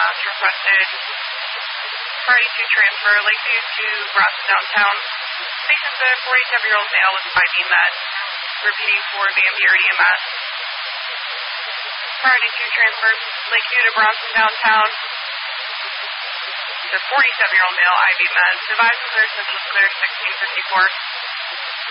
ambulance requested. Priority 2 transfer, Lakeview to Bronson downtown. Patient's a 47-year-old male with IV med. Repeating for Van Buren EMS. Priority 2 transfer, Lakeview to Bronson downtown. The 47-year-old male IV med. Device clear, central clear, 1654.